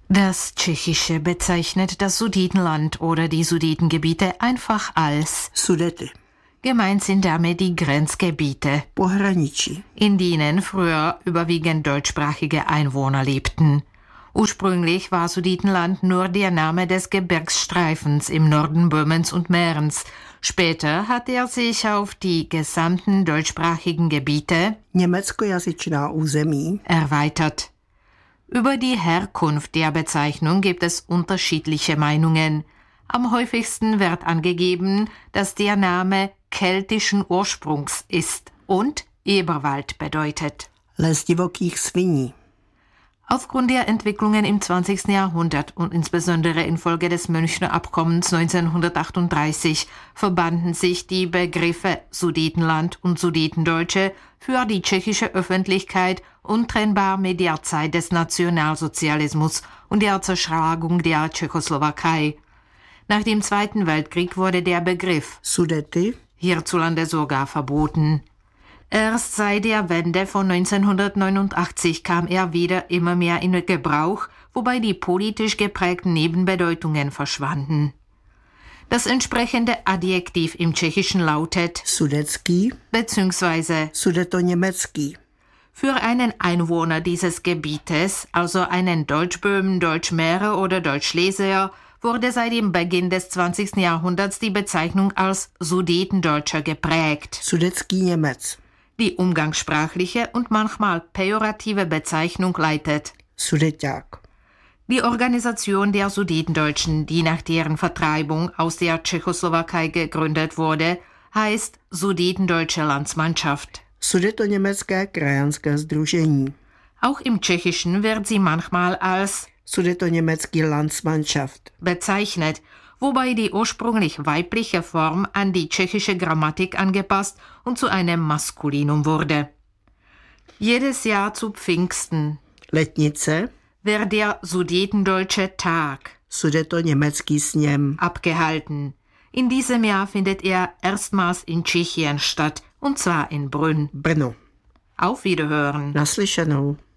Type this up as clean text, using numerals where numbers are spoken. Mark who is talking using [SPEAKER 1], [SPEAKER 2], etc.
[SPEAKER 1] Das Tschechische bezeichnet das Sudetenland oder die Sudetengebiete einfach als
[SPEAKER 2] Sudety.
[SPEAKER 1] Gemeint sind damit die Grenzgebiete,
[SPEAKER 2] Pohraničí.
[SPEAKER 1] in denen früher überwiegend deutschsprachige Einwohner lebten. Ursprünglich war Sudetenland nur der Name des Gebirgsstreifens im Norden Böhmens und Mährens. Später hat er sich auf die gesamten deutschsprachigen Gebiete
[SPEAKER 2] Německojazyčná území
[SPEAKER 1] erweitert. Über die Herkunft der Bezeichnung gibt es unterschiedliche Meinungen. Am häufigsten wird angegeben, dass der Name keltischen Ursprungs ist und Eberwald bedeutet.
[SPEAKER 2] Les divokých sviní.
[SPEAKER 1] Aufgrund der Entwicklungen im 20. Jahrhundert und insbesondere infolge des Münchner Abkommens 1938 verbanden sich die Begriffe Sudetenland und Sudetendeutsche für die tschechische Öffentlichkeit untrennbar mit der Zeit des Nationalsozialismus und der Zerschlagung der Tschechoslowakei. Nach dem Zweiten Weltkrieg wurde der Begriff
[SPEAKER 2] Sudety
[SPEAKER 1] hierzulande sogar verboten. Erst seit der Wende von 1989 kam er wieder immer mehr in Gebrauch, wobei die politisch geprägten Nebenbedeutungen verschwanden. Das entsprechende Adjektiv im Tschechischen lautet
[SPEAKER 2] sudecký
[SPEAKER 1] bzw.
[SPEAKER 2] sudetoněmecký.
[SPEAKER 1] Für einen Einwohner dieses Gebietes, also einen Deutschböhmen, Deutschmährer oder Deutschschlesier, wurde seit dem Beginn des 20. Jahrhunderts die Bezeichnung als Sudetendeutscher geprägt.
[SPEAKER 2] Sudecký Němec.
[SPEAKER 1] Die umgangssprachliche und manchmal pejorative Bezeichnung leitet
[SPEAKER 2] Sudeťák.
[SPEAKER 1] Die Organisation der Sudetendeutschen, die nach deren Vertreibung aus der Tschechoslowakei gegründet wurde, heißt Sudetendeutsche Landsmannschaft.
[SPEAKER 2] Sudetoněmecké krajanské sdružení.
[SPEAKER 1] Auch im Tschechischen wird sie manchmal als
[SPEAKER 2] Sudetoněmecký Landsmannschaft
[SPEAKER 1] bezeichnet, wobei die ursprünglich weibliche Form an die tschechische Grammatik angepasst und zu einem Maskulinum wurde. Jedes Jahr zu Pfingsten
[SPEAKER 2] Letnice
[SPEAKER 1] wird der Sudetendeutsche Tag
[SPEAKER 2] Sudetoněmecký sněm
[SPEAKER 1] abgehalten. In diesem Jahr findet er erstmals in Tschechien statt, und zwar in Brünn.
[SPEAKER 2] Brno.
[SPEAKER 1] Auf Wiederhören.
[SPEAKER 2] Naslyšenou.